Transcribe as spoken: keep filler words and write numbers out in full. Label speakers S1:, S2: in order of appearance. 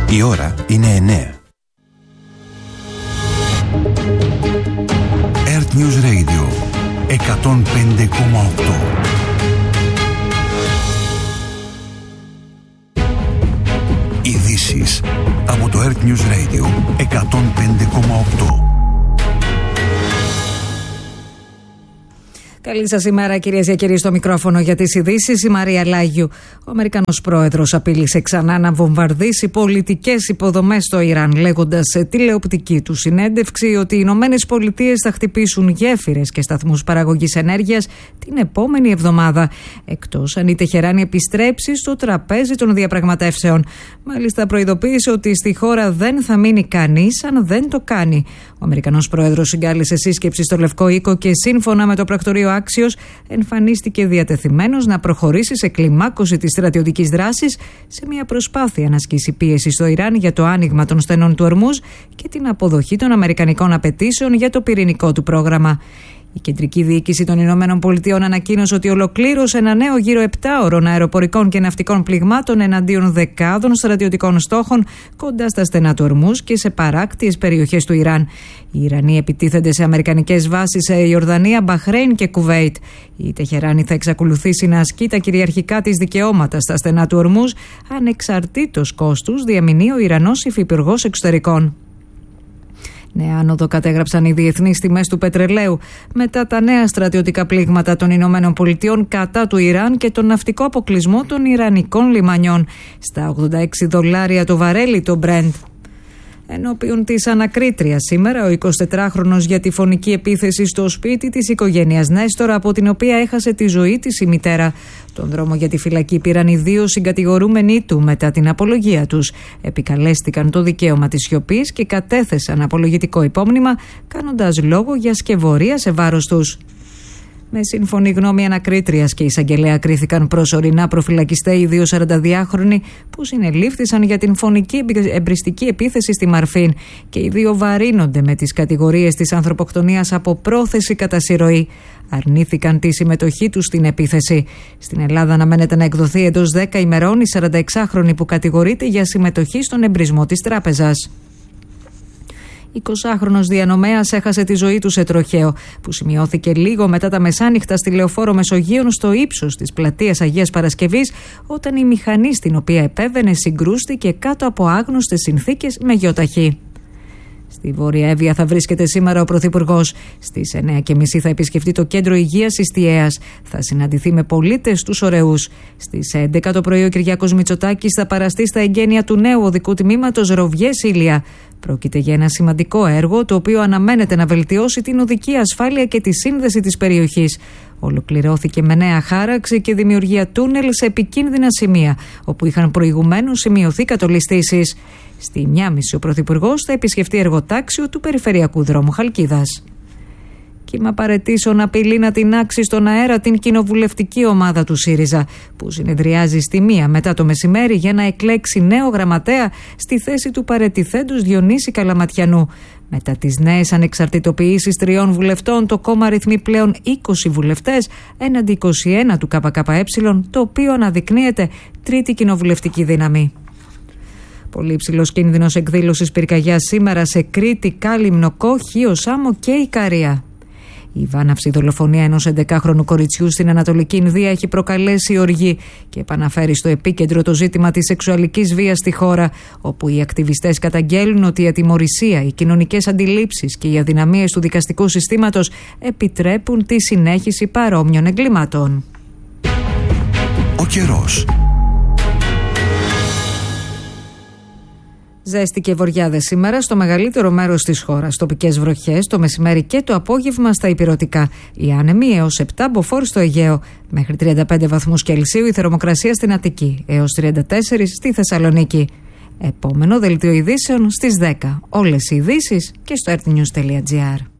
S1: Η ώρα είναι εννέα. Earth News Radio εκατόν πέντε κόμμα οκτώ. Ειδήσεις από το Earth News Radio εκατόν πέντε κόμμα οκτώ.
S2: Καλή σας ημέρα, κυρίες και κύριοι, στο μικρόφωνο για τις ειδήσεις, η Μαρία Λάγιου. Ο Αμερικανός πρόεδρος απείλησε ξανά να βομβαρδίσει πολιτικές υποδομές στο Ιράν, λέγοντας σε τηλεοπτική του συνέντευξη ότι οι Ηνωμένες Πολιτείες θα χτυπήσουν γέφυρες και σταθμούς παραγωγής ενέργειας την επόμενη εβδομάδα, εκτός αν η Τεχεράνη επιστρέψει στο τραπέζι των διαπραγματεύσεων. Μάλιστα, προειδοποίησε ότι στη χώρα δεν θα μείνει κανείς αν δεν το κάνει. Ο Αμερικανός πρόεδρος συγκάλεσε σύσκεψη στο Λευκό Οίκο και σύμφωνα με το πρακτορείο Άξιος εμφανίστηκε διατεθειμένος να προχωρήσει σε κλιμάκωση της στρατιωτικής δράσης σε μια προσπάθεια να ασκήσει πίεση στο Ιράν για το άνοιγμα των στενών του Ορμούζ και την αποδοχή των αμερικανικών απαιτήσεων για το πυρηνικό του πρόγραμμα. Η κεντρική διοίκηση των Ηνωμένων Πολιτειών ανακοίνωσε ότι ολοκλήρωσε ένα νέο γύρο επτάωρων αεροπορικών και ναυτικών πληγμάτων εναντίον δεκάδων στρατιωτικών στόχων κοντά στα στενά του Ορμούζ και σε παράκτιες περιοχές του Ιράν. Οι Ιρανοί επιτίθενται σε αμερικανικές βάσεις σε Ιορδανία, Μπαχρέιν και Κουβέιτ. Η Τεχεράνη θα εξακολουθήσει να ασκεί τα κυριαρχικά της δικαιώματα στα στενά του Ορμούζ, ανεξαρτήτως κόστους, διαμηνεί ο Ιρανός υφυπουργός εξωτερικών. Νέα άνοδο κατέγραψαν οι διεθνείς τιμές του πετρελαίου μετά τα νέα στρατιωτικά πλήγματα των Ηνωμένων Πολιτειών κατά του Ιράν και τον ναυτικό αποκλεισμό των ιρανικών λιμανιών στα ογδόντα έξι δολάρια το βαρέλι το Brent. Ενώπιον της ανακρίτριας σήμερα, ο εικοσιτετράχρονος για τη φωνική επίθεση στο σπίτι της οικογένειας Νέστορα, από την οποία έχασε τη ζωή της η μητέρα. Τον δρόμο για τη φυλακή πήραν οι δύο συγκατηγορούμενοι του μετά την απολογία τους. Επικαλέστηκαν το δικαίωμα της σιωπής και κατέθεσαν απολογητικό υπόμνημα, κάνοντας λόγο για σκευωρία σε βάρος τους. Με σύμφωνη γνώμη ανακρίτριας και εισαγγελέα κρίθηκαν προσωρινά προφυλακιστέ οι δύο σαρανταδυάχρονοι που συνελήφθησαν για την φωνική εμπριστική επίθεση στη Μαρφίν και οι δύο βαρύνονται με τις κατηγορίες της ανθρωποκτονίας από πρόθεση κατά συρροή. Αρνήθηκαν τη συμμετοχή τους στην επίθεση. Στην Ελλάδα αναμένεται να εκδοθεί εντός δέκα ημερών η σαρανταεξάχρονη που κατηγορείται για συμμετοχή στον εμπρισμό της τράπεζας. εικοσάχρονος διανομέας έχασε τη ζωή του σε τροχαίο που σημειώθηκε λίγο μετά τα μεσάνυχτα στη Λεωφόρο Μεσογείων στο ύψος της πλατείας Αγίας Παρασκευής, όταν η μηχανή στην οποία επέβαινε συγκρούστηκε κάτω από άγνωστες συνθήκες με γιοταχή. Στη Βόρεια Εύβοια θα βρίσκεται σήμερα ο Πρωθυπουργός. Στις εννέα και μισή θα επισκεφτεί το κέντρο υγείας Ιστιαίας. Θα συναντηθεί με πολίτες τους Ωρεούς. Στις έντεκα το πρωί ο Κυριάκος Μητσοτάκης θα παραστεί στα εγγένεια του νέου οδικού τμήματος Ροβιές Ήλια. Πρόκειται για ένα σημαντικό έργο, το οποίο αναμένεται να βελτιώσει την οδική ασφάλεια και τη σύνδεση της περιοχής. Ολοκληρώθηκε με νέα χάραξη και δημιουργία τούνελ σε επικίνδυνα σημεία, όπου είχαν προηγουμένως σημειωθεί κατολιστήσεις. Στη μία και μισή ο Πρωθυπουργός θα επισκεφτεί εργοτάξιο του Περιφερειακού Δρόμου Χαλκίδας. Κύμα παρετήσεων απειλεί να τινάξει στον αέρα την κοινοβουλευτική ομάδα του ΣΥΡΙΖΑ, που συνεδριάζει στη μία μετά το μεσημέρι για να εκλέξει νέο γραμματέα στη θέση του παρετηθέντος Διονύση Καλαματιανού. Μετά τις νέες ανεξαρτητοποιήσεις τριών βουλευτών, το κόμμα αριθμεί πλέον είκοσι βουλευτές έναντι είκοσι ένα του ΚΚΕ, το οποίο αναδεικνύεται τρίτη κοινοβουλευτική δύναμη. Πολύ υψηλός κίνδυνος εκδήλωσης πυρκαγιάς σήμερα σε Κρήτη, Κάλυμνο, Χίο, Σάμο και Ικαρία. Η βάναυση δολοφονία ενός έντεκαχρονου κοριτσιού στην Ανατολική Ινδία έχει προκαλέσει οργή και επαναφέρει στο επίκεντρο το ζήτημα της σεξουαλικής βίας στη χώρα, όπου οι ακτιβιστές καταγγέλνουν ότι η ατιμωρησία, οι κοινωνικές αντιλήψεις και οι αδυναμίες του δικαστικού συστήματος επιτρέπουν τη συνέχιση παρόμοιων εγκλημάτων.
S1: Ο καιρός.
S2: Ζέστη και βοριάδες σήμερα στο μεγαλύτερο μέρος της χώρας. Τοπικές βροχές το μεσημέρι και το απόγευμα στα ηπειρωτικά. Οι άνεμοι έως επτά μποφόρ στο Αιγαίο. Μέχρι τριάντα πέντε βαθμούς Κελσίου η θερμοκρασία στην Αττική. Έως τριάντα τέσσερα στη Θεσσαλονίκη. Επόμενο δελτίο ειδήσεων στις δέκα. Όλες οι ειδήσεις και στο earthnews τελεία gr.